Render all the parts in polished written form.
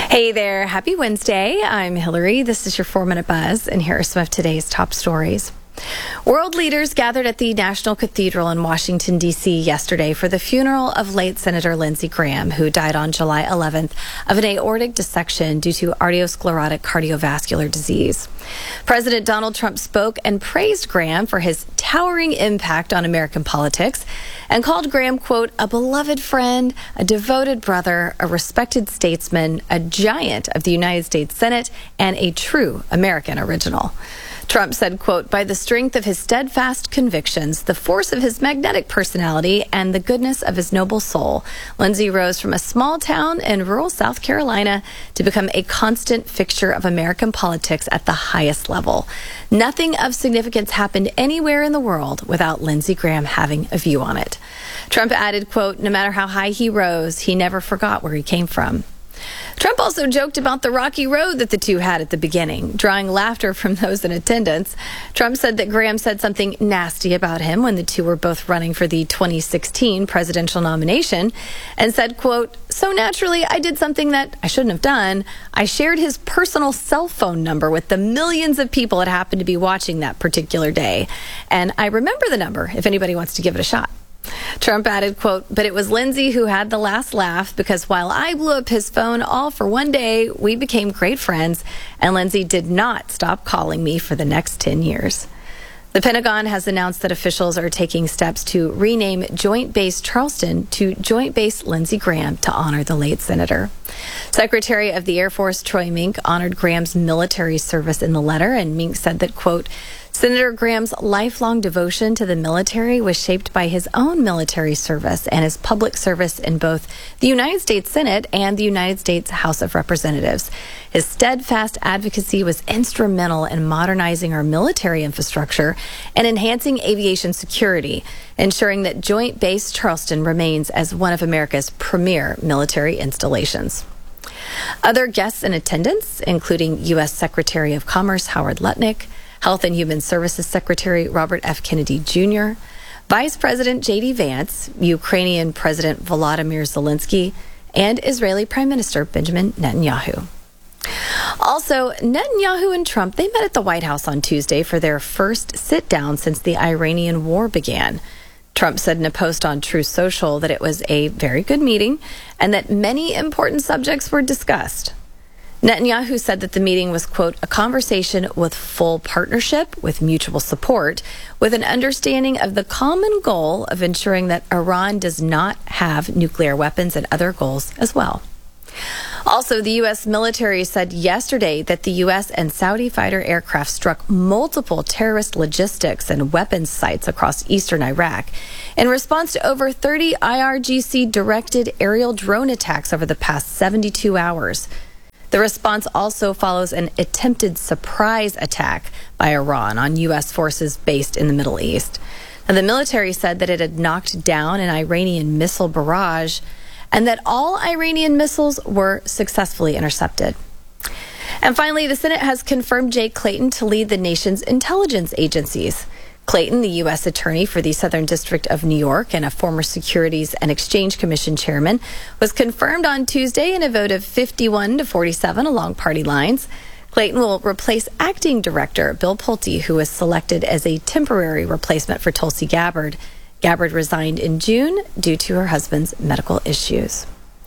Hey there, happy Wednesday. I'm Hillary. This is your 4-Minute Buzz, and here are some of today's top stories. World leaders gathered at the National Cathedral in Washington, D.C. yesterday for the funeral of late Senator Lindsey Graham, who died on July 11th of an aortic dissection due to arteriosclerotic cardiovascular disease. President Donald Trump spoke and praised Graham for his towering impact on American politics and called Graham, quote, a beloved friend, a devoted brother, a respected statesman, a giant of the United States Senate, and a true American original. Trump said, quote, by the strength of his steadfast convictions, the force of his magnetic personality, and the goodness of his noble soul, Lindsey rose from a small town in rural South Carolina to become a constant fixture of American politics at the highest level. Nothing of significance happened anywhere in the world without Lindsey Graham having a view on it. Trump added, quote, no matter how high he rose, he never forgot where he came from. Trump also joked about the rocky road that the two had at the beginning, drawing laughter from those in attendance. Trump said that Graham said something nasty about him when the two were both running for the 2016 presidential nomination and said, quote, so naturally I did something that I shouldn't have done. I shared his personal cell phone number with the millions of people that happened to be watching that particular day. And I remember the number if anybody wants to give it a shot. Trump added, quote, but it was Lindsey who had the last laugh because while I blew up his phone all for one day, we became great friends, and Lindsey did not stop calling me for the next 10 years. The Pentagon has announced that officials are taking steps to rename Joint Base Charleston to Joint Base Lindsey Graham to honor the late senator. Secretary of the Air Force Troy Mink honored Graham's military service in the letter, and Mink said that, quote, Senator Graham's lifelong devotion to the military was shaped by his own military service and his public service in both the United States Senate and the United States House of Representatives. His steadfast advocacy was instrumental in modernizing our military infrastructure and enhancing aviation security, ensuring that Joint Base Charleston remains as one of America's premier military installations. Other guests in attendance, including U.S. Secretary of Commerce Howard Lutnick, Health and Human Services Secretary Robert F. Kennedy Jr., Vice President J.D. Vance, Ukrainian President Volodymyr Zelensky, and Israeli Prime Minister Benjamin Netanyahu. Also, Netanyahu and Trump, they met at the White House on Tuesday for their first sit-down since the Iranian war began. Trump said in a post on Truth Social that it was a very good meeting and that many important subjects were discussed. Netanyahu said that the meeting was, quote, a conversation with full partnership, with mutual support, with an understanding of the common goal of ensuring that Iran does not have nuclear weapons and other goals as well. Also, the U.S. military said yesterday that the U.S. and Saudi fighter aircraft struck multiple terrorist logistics and weapons sites across eastern Iraq in response to over 30 IRGC-directed aerial drone attacks over the past 72 hours. The response also follows an attempted surprise attack by Iran on U.S. forces based in the Middle East. Now, the military said that it had knocked down an Iranian missile barrage and that all Iranian missiles were successfully intercepted. And finally, the Senate has confirmed Jay Clayton to lead the nation's intelligence agencies. Clayton, the U.S. Attorney for the Southern District of New York and a former Securities and Exchange Commission chairman, was confirmed on Tuesday in a vote of 51-47 along party lines. Clayton will replace acting director Bill Pulte, who was selected as a temporary replacement for Tulsi Gabbard. Gabbard resigned in June due to her husband's medical issues.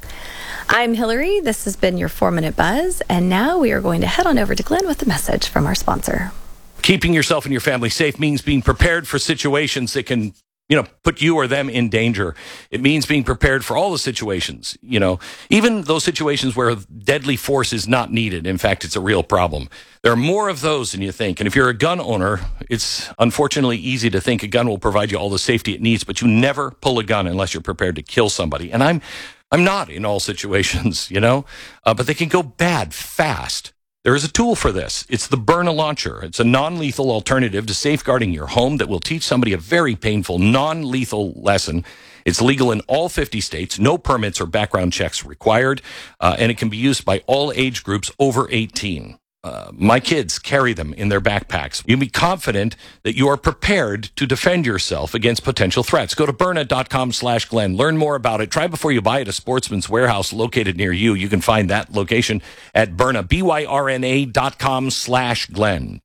I'm Hillary. This has been your 4-Minute Buzz, and now we are going to head on over to Glenn with a message from our sponsor. Keeping yourself and your family safe means being prepared for situations that can, put you or them in danger. It means being prepared for all the situations, even those situations where deadly force is not needed. In fact, it's a real problem. There are more of those than you think. And if you're a gun owner, it's unfortunately easy to think a gun will provide you all the safety it needs, but you never pull a gun unless you're prepared to kill somebody. And I'm not in all situations, but they can go bad fast. There is a tool for this. It's the Byrna-Launcher. It's a non-lethal alternative to safeguarding your home that will teach somebody a very painful, non-lethal lesson. It's legal in all 50 states, no permits or background checks required, and it can be used by all age groups over 18. My kids carry them in their backpacks. You can be confident that you are prepared to defend yourself against potential threats. Go to Byrna.com/Glenn. Learn more about it. Try before you buy at a Sportsman's Warehouse located near you. You can find that location at Byrna, BYRNA.com/Glenn.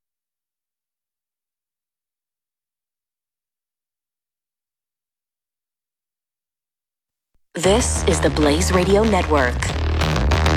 This is the Blaze Radio Network.